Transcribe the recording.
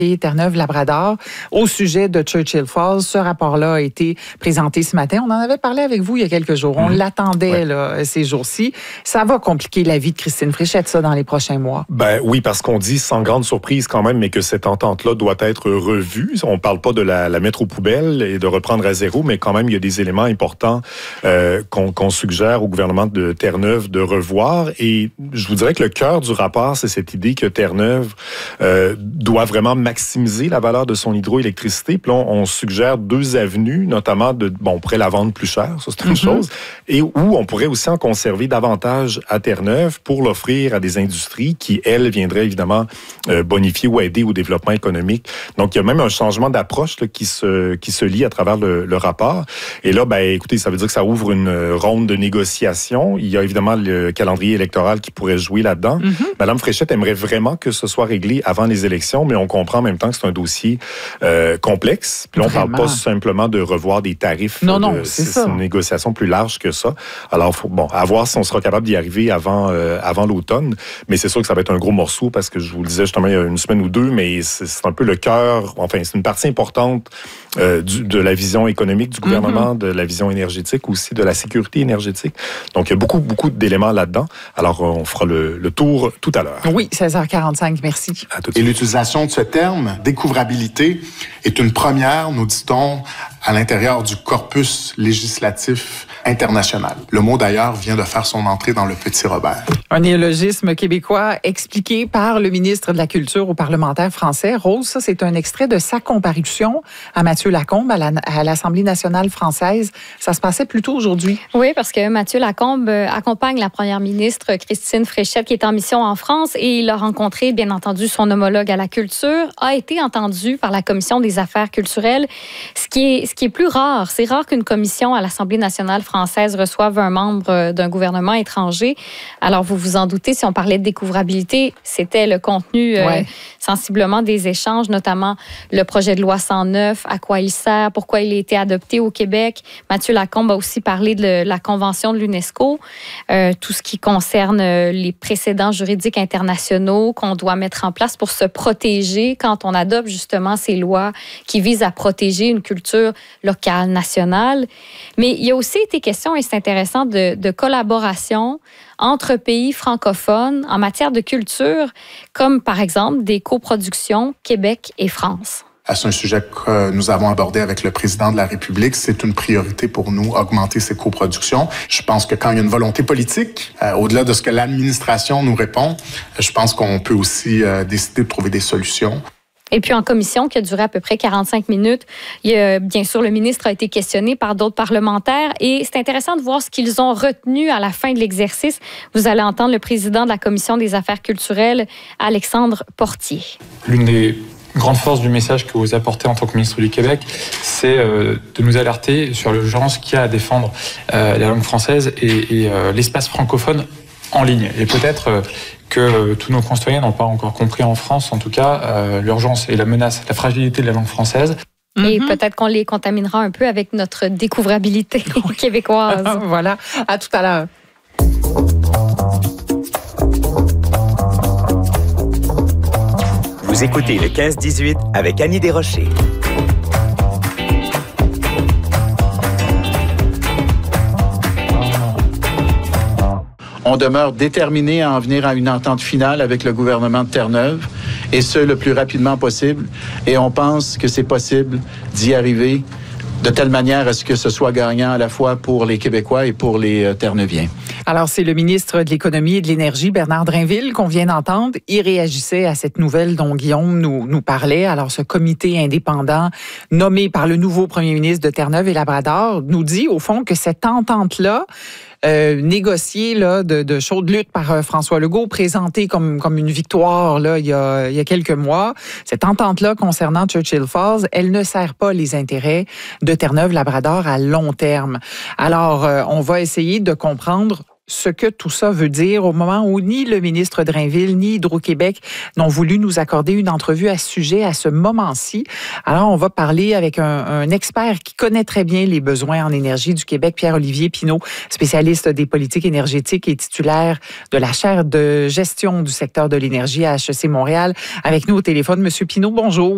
Terre-Neuve-Labrador au sujet de Churchill Falls. Ce rapport-là a été présenté ce matin. On en avait parlé avec vous il y a quelques jours. On l'attendait là, ces jours-ci. Ça va compliquer la vie de Christine Fréchette, ça, dans les prochains mois. Ben oui, parce qu'on dit sans grande surprise quand même, mais que cette entente-là doit être revue. On parle pas de la mettre aux poubelles et de reprendre à zéro, mais quand même, il y a des éléments importants qu'on suggère au gouvernement de Terre-Neuve de revoir. Et je vous dirais que le cœur du rapport, c'est cette idée que Terre-Neuve doit vraiment maximiser la valeur de son hydroélectricité. Puis là, on suggère 2 avenues, notamment on pourrait la vendre plus cher, ça c'est une chose, et où on pourrait aussi en conserver davantage à Terre-Neuve pour l'offrir à des industries qui, elles, viendraient évidemment bonifier ou aider au développement économique. Donc, il y a même un changement d'approche là, qui se lie à travers le rapport. Et là, écoutez, ça veut dire que ça ouvre une ronde de négociations. Il y a évidemment le calendrier électoral qui pourrait jouer là-dedans. Madame Fréchette aimerait vraiment que ce soit réglé avant les élections, mais on comprend en même temps que c'est un dossier complexe. Puis là, on ne parle pas simplement de revoir des tarifs. Non, c'est une négociation plus large que ça. Alors, faut, à voir si on sera capable d'y arriver avant l'automne. Mais c'est sûr que ça va être un gros morceau parce que je vous le disais justement il y a une semaine ou 2, mais c'est un peu le cœur, enfin, c'est une partie importante de la vision économique du gouvernement, de la vision énergétique aussi, de la sécurité énergétique. Donc, il y a beaucoup d'éléments là-dedans. Alors, on fera le tour tout à l'heure. Oui, 16h45, merci. À tout de suite. Et l'utilisation de ce terme, découvrabilité, est une première, nous dit-on, à l'intérieur du corpus législatif international. Le mot, d'ailleurs, vient de faire son entrée dans le Petit Robert. Un néologisme québécois expliqué par le ministre de la Culture aux parlementaires français. Rose, ça, c'est un extrait de sa comparution à Mathieu Lacombe à l'Assemblée nationale française. Ça se passait plus tôt aujourd'hui. Oui, parce que Mathieu Lacombe accompagne la première ministre Christine Fréchette qui est en mission en France et il a rencontré, bien entendu, son homologue à la culture, a été entendu par la Commission des affaires culturelles, ce qui est plus rare. C'est rare qu'une commission à l'Assemblée nationale française reçoive un membre d'un gouvernement étranger. Alors, vous vous en doutez, si on parlait de découvrabilité, c'était le contenu sensiblement des échanges, notamment le projet de loi 109, à quoi il sert, pourquoi il a été adopté au Québec. Mathieu Lacombe a aussi parlé de la Convention de l'UNESCO, tout ce qui concerne les précédents juridiques internationaux qu'on doit mettre en place pour se protéger quand on adopte justement ces lois qui visent à protéger une culture locale, nationale. Mais il y a aussi été question, et c'est intéressant, de collaboration entre pays francophones en matière de culture, comme par exemple des coproductions Québec et France. C'est un sujet que nous avons abordé avec le président de la République. C'est une priorité pour nous, augmenter ces coproductions. Je pense que quand il y a une volonté politique, au-delà de ce que l'administration nous répond, je pense qu'on peut aussi décider de trouver des solutions. Et puis en commission, qui a duré à peu près 45 minutes, bien sûr, le ministre a été questionné par d'autres parlementaires et c'est intéressant de voir ce qu'ils ont retenu à la fin de l'exercice. Vous allez entendre le président de la Commission des affaires culturelles, Alexandre Portier. L'une des grandes forces du message que vous apportez en tant que ministre du Québec, c'est de nous alerter sur l'urgence qu'il y a à défendre la langue française et l'espace francophone en ligne. Et peut-être que tous nos concitoyens n'ont pas encore compris en France, en tout cas, l'urgence et la menace, la fragilité de la langue française. Et peut-être qu'on les contaminera un peu avec notre découvrabilité québécoise. Voilà, à tout à l'heure. Vous écoutez le 15-18 avec Annie Desrochers. On demeure déterminé à en venir à une entente finale avec le gouvernement de Terre-Neuve, et ce, le plus rapidement possible. Et on pense que c'est possible d'y arriver de telle manière à ce que ce soit gagnant à la fois pour les Québécois et pour les Terre-Neuviens. Alors, c'est le ministre de l'Économie et de l'Énergie, Bernard Drinville, qu'on vient d'entendre. Il réagissait à cette nouvelle dont Guillaume nous parlait. Alors, ce comité indépendant nommé par le nouveau premier ministre de Terre-Neuve et Labrador nous dit, au fond, que cette entente-là, négociée là, de chaude lutte par François Legault, présentée comme une victoire là, il y a quelques mois. Cette entente-là concernant Churchill Falls, elle ne sert pas les intérêts de Terre-Neuve-Labrador à long terme. Alors, on va essayer de comprendre ce que tout ça veut dire au moment où ni le ministre Drainville ni Hydro-Québec n'ont voulu nous accorder une entrevue à ce sujet à ce moment-ci. Alors, on va parler avec un expert qui connaît très bien les besoins en énergie du Québec, Pierre-Olivier Pinault, spécialiste des politiques énergétiques et titulaire de la chaire de gestion du secteur de l'énergie à HEC Montréal. Avec nous au téléphone, Monsieur Pinault, bonjour.